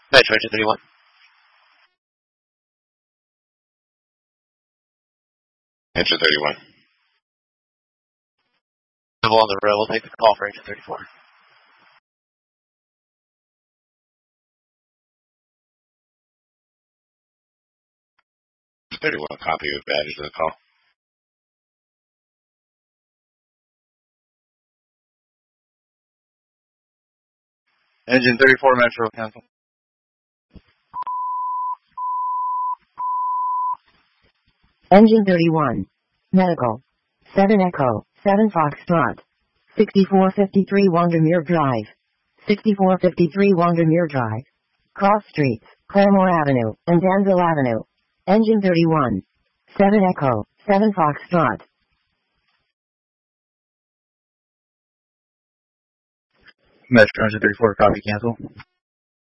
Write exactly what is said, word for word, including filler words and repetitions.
Metro Engine thirty-one. Engine thirty-one. On the road, we'll take the call for Engine thirty-four. thirty-one, copy of badges of the call. Engine thirty-four, Metro, cancel. Engine thirty-one. Medical. seven Echo, seven Foxtrot. sixty-four fifty-three Wandermere Drive. sixty-four fifty-three Wandermere Drive. Cross Streets, Claremore Avenue, and Danville Avenue. Engine thirty-one. seven Echo, seven Foxtrot. Metro Engine thirty-four, copy, cancel.